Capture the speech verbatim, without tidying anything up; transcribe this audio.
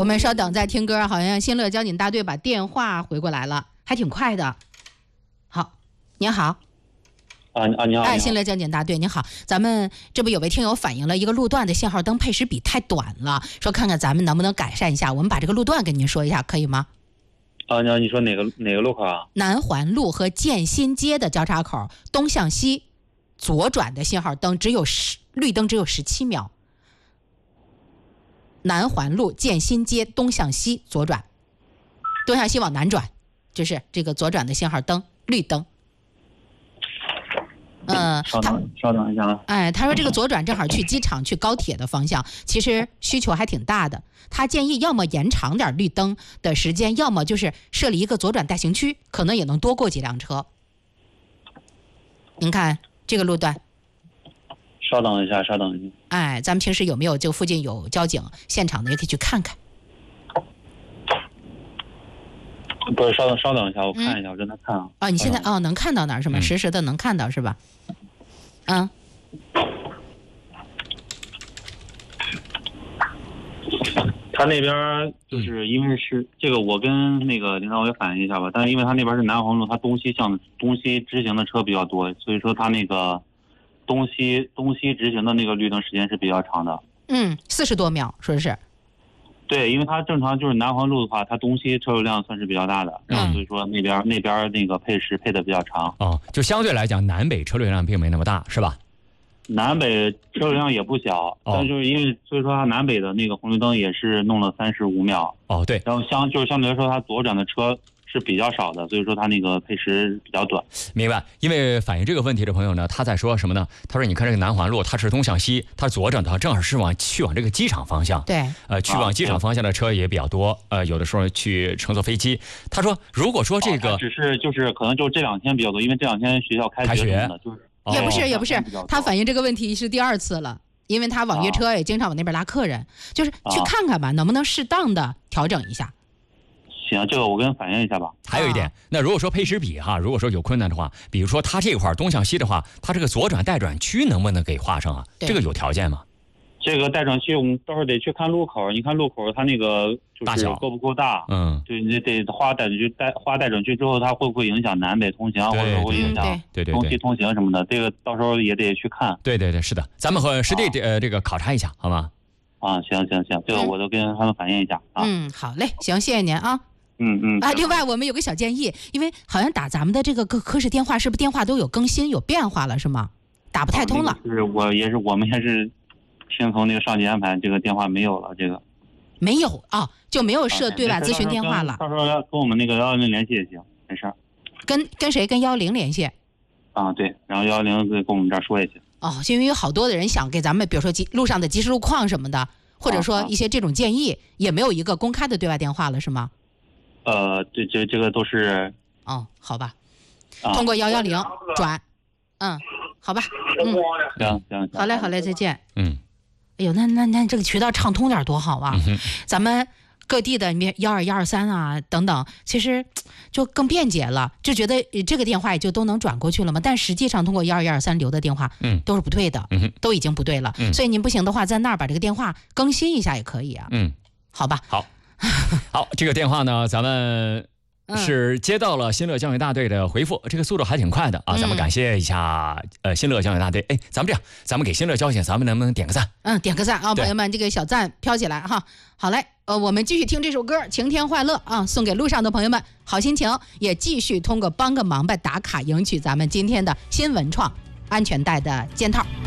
我们稍等再听歌，好像新乐交警大队把电话回过来了，还挺快的。好，您好。 啊啊，你好！ 哎，新乐交警大队，您好，咱们这不有位听友反映了一个路段的信号灯配时比太短了，说看看咱们能不能改善一下，我们把这个路段跟您说一下，可以吗？ 啊，你你说哪个哪个路口啊？ 南环路和建新街的交叉口，东向西左转的信号灯只有十绿灯只有十七秒。南环路建新街东向西左转，东向西往南转，就是这个左转的信号灯绿灯。嗯， 稍等，稍等一下啊。 哎，他说这个左转正好去机场、去高铁的方向，其实需求还挺大的。他建议要么延长点绿灯的时间，要么就是设立一个左转带行区，可能也能多过几辆车。您看这个路段。 稍等一下，稍等一下。 哎，咱们平时有没有就附近有交警现场的，也可以去看看。 不是，稍等，稍等一下，我看一下，嗯、我正在看啊。 哦，你现在哦能看到哪儿是吗？嗯、实时的能看到是吧？嗯。 他那边就是因为是这个，我跟那个领导我也反映一下吧。但是因为他那边是南环路，他东西向东西直行的车比较多，所以说他那个东西东西直行的那个绿灯时间是比较长的。 嗯，四十多秒，说是。 对，因为它正常就是南环路的话，它东西车流量算是比较大的，然后所以说那边、嗯、那边那个配时配的比较长。 哦，就相对来讲，南北车流量并没那么大，是吧？ 南北车流量也不小， 哦、 但就是因为所以说它南北的那个红绿灯也是弄了三十五秒。 哦，对。 然后相就是相对来说，它左转的车是比较少的，所以说它那个配时比较短。 明白。因为反映这个问题的朋友呢，他在说什么呢？他说：“你看这个南环路，它是东向西，它左转的话正好是往去往这个机场方向。 对， 呃，去往机场方向的车也比较多。呃，有的时候去乘坐飞机。他说，如果说这个、 哦、只是就是可能就这两天比较多，因为这两天学校开学什么的，就是。” 也不是也不是，他反映这个问题是第二次了，因为他网约车也经常往那边拉客人，就是去看看吧，能不能适当的调整一下。 行，这个我跟反映一下吧。 还有一点，那如果说配时比哈，如果说有困难的话，比如说他这块东向西的话，他这个左转待转区能不能给划上啊？这个有条件吗？这个待转区我们到时候得去看路口，你看路口它那个就是够不够大？ 嗯， 对，你得划待转区，待划待转区之后，它会不会影响南北通行，或者会影响对对东西通行什么的？这个到时候也得去看。 对对对，是的，咱们和实地呃这个考察一下，好吗？ 啊，行行行，这个我都跟他们反映一下啊。 嗯，好嘞，行，谢谢您啊。 嗯嗯。 啊，另外我们有个小建议，因为好像打咱们的这个科科室电话，是不是电话都有更新有变化了，是吗？打不太通了。 是我也是我们也是。听从那个上级安排，这个电话没有了，这个没有啊、哦，就没有设对外咨询电话了。 到时候要跟我们那个幺幺零联系也行，没事。 跟跟谁？跟幺幺零联系？ 啊，对，然后幺幺零跟我们这儿说也行。 哦，因为有好多的人想给咱们，比如说路上的即时路况什么的，或者说一些这种建议，啊、也没有一个公开的对外电话了，是吗？ 呃，这这这个都是。 哦，好吧，啊、通过幺幺零转，嗯，好吧，嗯， 行行， 好嘞好嘞，再见， 嗯。 哎呦，那那那这个渠道畅通点多好啊！ 嗯、 咱们各地的幺二幺二三啊等等，其实就更便捷了，就觉得这个电话也就都能转过去了嘛。但实际上通过幺二幺二三留的电话， 嗯， 都是不对的， 嗯， 都已经不对了。 嗯、 所以您不行的话，在那儿把这个电话更新一下也可以啊。 嗯， 好吧。 好，好，这个电话呢，咱们。是接到了新乐交警大队的回复，这个速度还挺快的啊！咱们感谢一下、嗯、呃新乐交警大队。哎，咱们这样，咱们给新乐交警，咱们能不能点个赞？ 嗯，点个赞啊，朋友们，这个小赞飘起来哈！好嘞，呃，我们继续听这首歌《晴天快乐》啊，送给路上的朋友们好心情，也继续通过帮个忙呗打卡赢取咱们今天的新文创安全带的肩套。